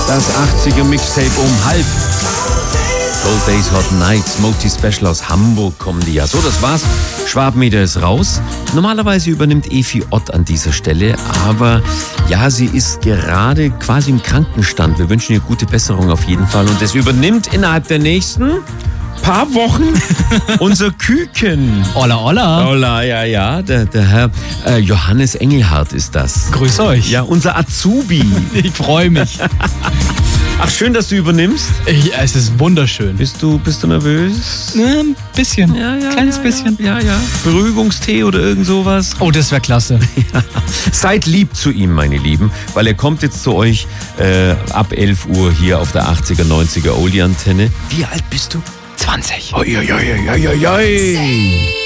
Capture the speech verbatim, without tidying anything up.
Das achtziger Mixtape um halb. Cold Days, Hot Nights, Moti Special aus Hamburg kommen die ja. So, das war's. Schwabenmeter ist raus. Normalerweise übernimmt Efi Ott an dieser Stelle, aber ja, sie ist gerade quasi im Krankenstand. Wir wünschen ihr gute Besserung auf jeden Fall. Und es übernimmt innerhalb der nächsten paar Wochen unser Küken. Olla, olla. Olla, ja, ja. Der, der Herr äh, Johannes Engelhardt ist das. Grüß euch. Ja, unser Azubi. Ich freue mich. Ach, schön, dass du übernimmst. Ich, es ist wunderschön. Bist du, bist du nervös? Ein bisschen. Ja, ja. Kleines ja, bisschen. Ja, ja. Beruhigungstee oder irgend sowas. Oh, das wäre klasse. Ja. Seid lieb zu ihm, meine Lieben, weil er kommt jetzt zu euch äh, ab elf Uhr hier auf der achtziger, neunziger Oldie-Antenne. Wie alt bist du? zwanzig. Oi, oi, oi, oi, oi, oi.